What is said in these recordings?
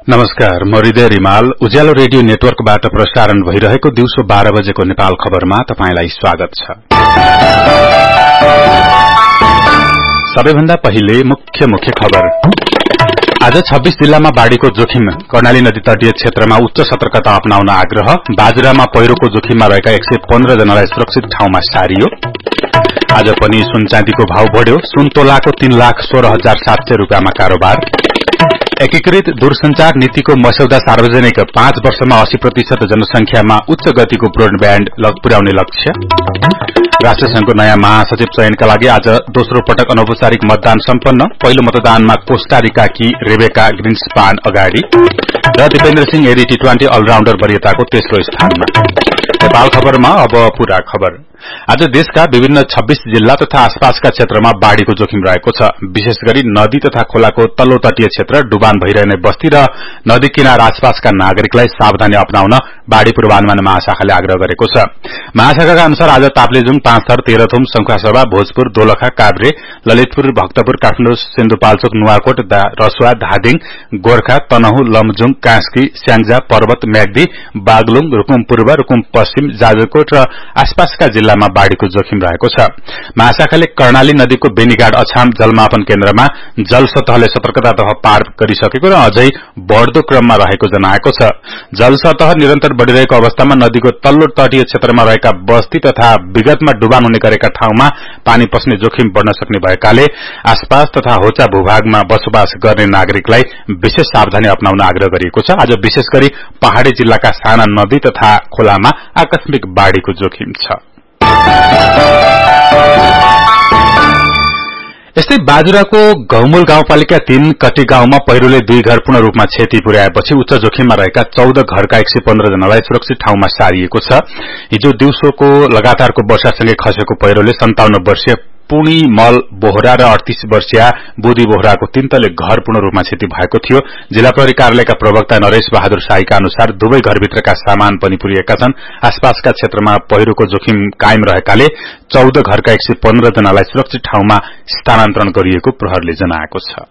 नमस्कार, म हृदय रिमाल। उज्यालो रेडियो नेटवर्कबाट प्रसारण भइरहेको दिउँसो 12 बजेको नेपाल खबरमा तपाईंलाई स्वागत छ। सबैभन्दा पहिले मुख्य खबर। आज 26 जिल्लामा बाढ़ीको जोखिम। कर्णाली नदी तटीय क्षेत्रमा उच्च सतर्कता अपनाउन आग्रह। बाजुरामा पहिरोको जोखिममा रहेका 115 जनालाई सुरक्षित ठाउँमा सारियो। आज पनि सुन चाँदीको भाव बढ्यो। सुन तोलाको 3,16,700 रुपियाँमा कारोबार। एकीकृत दूरसंचार नीतिको मस्यौदा सार्वजनिक। 5 वर्षमा 80% जनसंख्यामा उच्च गतिको ब्रोडब्याण्ड पुर्याउने लक्ष्य। राष्ट्रसंघको नयाँ महासचिव चयनका लागि आज दोस्रो पटक अनौपचारिक मतदान सम्पन्न। पहिलो मतदानमा कोस्टारिकाकी रेबेका ग्रिन्सपान अगाडि र दिपेन्द्र सिंह एडी टी20 अलराउण्डर वरियताको तेस्रो स्थानमा। नेपाल खबरमा अब पूरा खबर। आज देशका विभिन्न 26 जिल्ला तथा आसपासका क्षेत्रमा बाढ़ीको जोखिम रहेको छ। विशेष गरी नदी तथा खोलाको तल्लो तटीय क्षेत्र, डुबान भइरहने बस्ती र नदी किनार आसपासका नागरिकलाई सावधानी अपनाउन बाढ़ी पूर्वानुमान महाशाखाले आग्रह गरेको छ। महाशाखाका अनुसार आज ताप्लेजुङ, पाँचथर, तेह्रथुम, शंखुवासभा, भोजपुर, दोलखा, काभ्रे, ललितपुर, भक्तपुर, काठमाडौँ, सिन्धुपाल्चोक, नुवाकोट, रसुवा, धादिङ, गोर्खा, तनहु, लमजुङ, कास्की, स्याङ्जा, पर्वत, म्याग्दी, बागलुङ, रुकुम पूर्व, रुकुम पश्चिम, जाजरकोट र आसपासका जिल्लामा बाढ़ीको जोखिम रहेको छ। महाशाखाले कर्णाली नदीको बेनीघाट अछाम जलमापन केन्द्रमा जल सतहले सतर्कता तह पार गरिसकेको र अझै बढ़दो क्रममा रहेको जनाएको छ। जल सतह निरन्तर बढ़िरहेको अवस्थामा नदीको तल्लो तटीय क्षेत्रमा रहेका बस्ती तथा विगतमा डुबान हुने गरेका ठाउँमा पानी पस्ने जोखिम बढ़न सक्ने भएकाले आसपास तथा होचा भूभागमा बसोबास गर्ने नागरिकलाई विशेष सावधानी अपनाउन आग्रह गरिएको छ। आज विशेष गरी पहाड़ी जिल्लाका साना नदी तथा खोलामा आकस्मिक बाढ़ीको जोखिम छ। यस्तै बाजुराको गौमूल गाउँपालिका 3 कटी गाउँमा पहिरोले 2 घर पूर्ण रूपमा क्षति पुर्याएपछि उच्च जोखिममा रहेका 14 घरका 115 जनालाई सुरक्षित ठाउँमा सारिएको छ। हिजो दिउँसोको लगातारको वर्षासँगै खसेको पहिरोले 57 वर्षीय पुणी मल बोहरा र 38 वर्षीय बुधी बोहराको 3 तले घर पूर्ण रूपमा क्षति भएको थियो। जिल्ला प्रहरी कार्यालयका प्रवक्ता नरेश बहादुर शाहीका अनुसार दुवै घरभित्रका सामान पनि पुरिएका छन्। आसपासका क्षेत्रमा पहिरोको जोखिम कायम रहेकाले 14 घरका 115 जनालाई सुरक्षित ठाउँमा स्थानान्तरण गरिएको प्रहरीले जनाएको छ।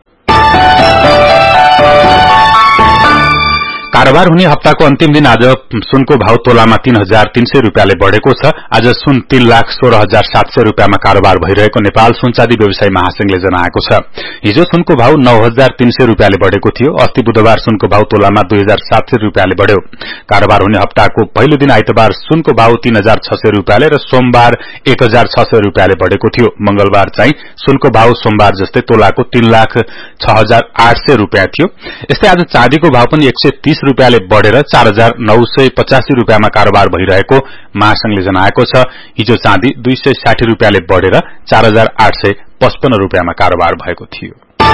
कारोबार हुने हप्ताको अन्तिम दिन आज सुनको भाव तोलामा 3,300 रुपियाँले बढ़ेको छ। आज सुन 3,16,700 रुपियाँमा कारोबार भइरहेको नेपाल सुनचाँदी व्यवसायी महासंघले जनाएको छ। हिजो सुनको भाव 9,300 रुपियाँले बढ़ेको थियो। अस्ति बुधबार सुनको भाव तोलामा 2,700 रुपियाँले बढ़्यो। कारोबार हुने हप्ताको पहिलो दिन आइतबार सुनको भाव 3,600 रुपियाँले र सोमबार 1,600 रुपियाँले बढ़ेको थियो। मंगलबार चाहिँ सुनको भाव सोमबार जस्तै तोलाको 3,06,800 रुपियाँ थियो। यस्तै आज चाँदीको भाव पनि 130 रुपियाँले बढ़ेर 4,985 रुपियाँमा कारोबार भइरहेको महासंघले जनाएको छ। हिजो चाँदी 260 रुपियाँले बढ़ेर 4,855 रुपियाँमा कारोबार भएको थियो।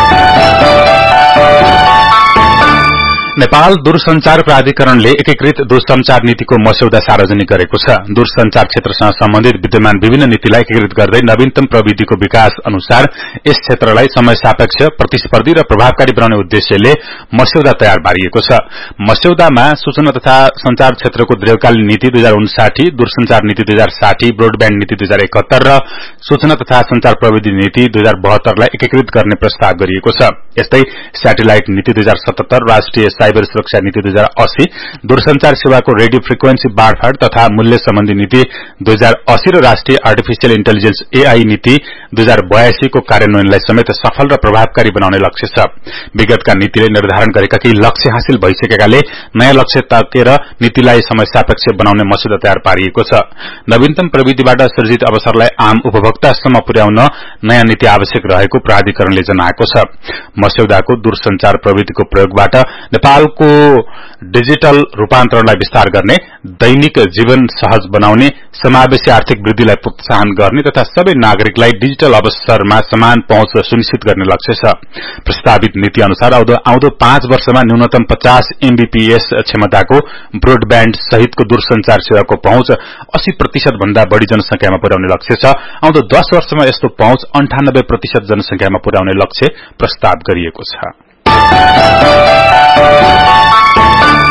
नेपाल दूरसंचार प्राधिकरणले एकीकृत दूरसंचार नीतिको मस्यौदा सार्वजनिक गरेको छ। दूरसंचार क्षेत्रसँग सम्बन्धित विद्यमान विभिन्न नीतिलाई एकीकृत गर्दै नवीनतम प्रविधिको विकास अनुसार यस क्षेत्रलाई समय सापेक्ष, प्रतिस्पर्धी र प्रभावकारी बनाउने उद्देश्यले मस्यौदा तयार पारिएको छ। मस्यौदामा सूचना तथा संचार क्षेत्रको दीर्घकालीन नीति 2059, दूरसंचार नीति 2060, ब्रोडब्याण्ड नीति 2071 र सूचना तथा संचार प्रविधि नीति 2072 लाई एकीकृत गर्ने प्रस्ताव गरिएको छ। यस्तै स्याटेलाइट नीति 2077, राष्ट्रिय साइबर सुरक्षा नीति 2080, दूरसंचार सेवाको रेडियो फ्रिक्वेन्सी बाँडफाँड तथा मूल्य सम्बन्धी नीति 2080 र राष्ट्रिय आर्टिफिशियल इन्टेलिजेन्स एआई नीति 2082 को कार्यान्वयनलाई समेत सफल र प्रभावकारी बनाउने लक्ष्य छ। विगतका नीतिले निर्धारण गरेका केही लक्ष्य हासिल भइसकेकाले नयाँ लक्ष्य तकेर नीतिलाई समय सापेक्ष बनाउने मस्यौदा तयार पारिएको छ। नवीनतम प्रविधिबाट सृजित अवसरलाई आम उपभोक्तासम्म पुर्याउन नयाँ नीति आवश्यक रहेको प्राधिकरणले जनाएको छ। मस्यौदाको दूरसंचार प्रविधिको प्रयोगबाट नेपालको डिजिटल रूपान्तरणलाई विस्तार गर्ने, दैनिक जीवन सहज बनाउने, समावेशी आर्थिक वृद्धिलाई प्रोत्साहन गर्ने तथा सबै नागरिकलाई डिजिटल अवसरमा समान पहुँच सुनिश्चित गर्ने लक्ष्य छ। प्रस्तावित नीति अनुसार आउँदो 5 वर्षमा न्यूनतम 50 एमबीपीएस क्षमताको ब्रोडब्याण्ड सहितको दूरसंचार सेवाको पहुँच 80% भन्दा बढ़ी जनसंख्यामा पुर्याउने लक्ष्य छ। आउँदो 10 वर्षमा यस्तो पहुँच 98% जनसंख्यामा पुर्याउने लक्ष्य प्रस्ताव गरिएको छ।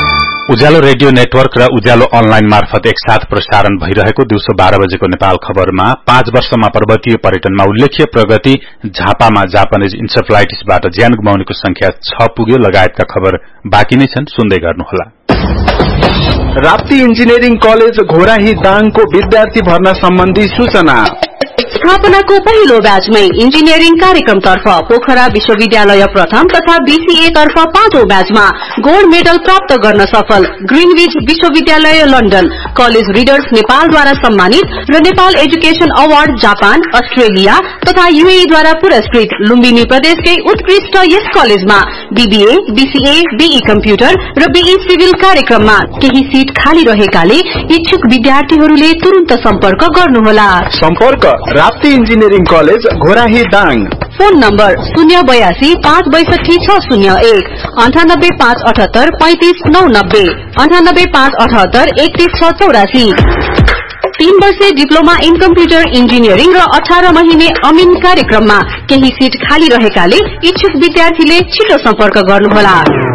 उज्यालो रेडियो नेटवर्क र उज्यालो अनलाइन मार्फत एकसाथ प्रसारण भइरहेको दिउँसो 12 बजेको नेपाल खबरमा 5 वर्षमा पर्वतीय पर्यटनमा उल्लेख्य प्रगति, झापामा जापानिज इन्सेफ्लाइटिसबाट ज्यान गुमाउनेको संख्या 6 पुग्यो लगायतका खबर बाँकी नै छन्, सुन्दै गर्नुहोला। राप्ती इन्जिनियरिङ कलेज घोराही दाङको विद्यार्थी भर्ना सम्बन्धी सूचना। स्थापनाको पहिलो ब्याचमै इन्जिनियरिङ कार्यक्रमतर्फ पोखरा विश्वविद्यालय प्रथम तथा बीसीए तर्फ 5औं ब्याचमा गोल्ड मेडल प्राप्त गर्न सफल ग्रीनविच विश्वविद्यालय लन्डन, कलेज रिडर्स नेपालद्वारा सम्मानित र Nepal education award Japan, Australia तथा यूएईद्वारा पुरस्कृत लुम्बिनी प्रदेशकै उत्कृष्ट यस कलेजमा बीबीए, बीसीए, बीई कम्प्युटर र बीई सिभिल कार्यक्रममा केही सीट खाली रहेकाले इच्छुक विद्यार्थीहरूले तुरुन्त सम्पर्क गर्नुहोला। सम्पर्क Rapti engineering college Ghorahi Dang. Phone number 082 562 601 98 578 35 990 98 578 31 684। 3 वर्षे डिप्लोमा इन कम्प्युटर इन्जिनियरिङ र 18 महिने अमिन कार्यक्रममा केही सीट खाली रहेकाले इच्छुक विद्यार्थीले छिटो सम्पर्क गर्नुहोला।